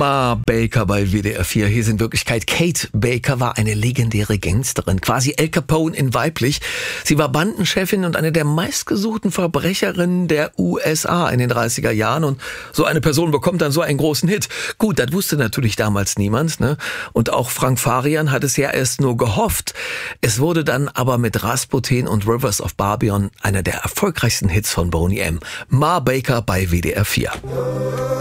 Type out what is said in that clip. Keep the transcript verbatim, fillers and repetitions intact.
Ma Baker bei W D R vier. Hier ist in Wirklichkeit Kate Baker, war eine legendäre Gangsterin, quasi Al Capone in weiblich. Sie war Bandenchefin und eine der meistgesuchten Verbrecherinnen der U S A in den dreißiger Jahren. Und so eine Person bekommt dann so einen großen Hit. Gut, das wusste natürlich damals niemand, ne? Und auch Frank Farian hat es ja erst nur gehofft. Es wurde dann aber mit Rasputin und Rivers of Babylon einer der erfolgreichsten Hits von Boney M. Ma Baker bei W D R vier.